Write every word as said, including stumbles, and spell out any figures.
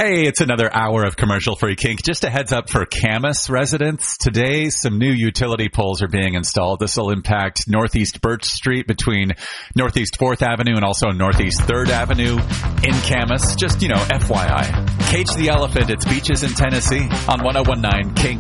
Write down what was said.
Hey, it's another hour of commercial-free kink. Just a heads up for Camas residents. Today, some new utility poles are being installed. This will impact Northeast Birch Street between Northeast fourth Avenue and also Northeast third Avenue in Camas. Just, you know, F Y I. Cage the Elephant, it's Beaches in Tennessee on one oh one nine Kink.